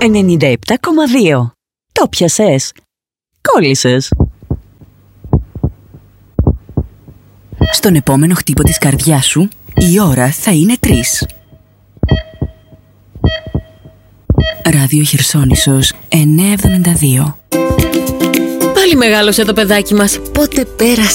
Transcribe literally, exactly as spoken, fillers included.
ενενήντα επτά κόμμα δύο. Το πιασες. Κόλλησες. Στον επόμενο χτύπο της καρδιάς σου, η ώρα θα είναι τρεις. Ράδιο Χερσόνησος εννιακόσια εβδομήντα δύο. Πάλι μεγάλωσε το παιδάκι μας. Πότε πέρασε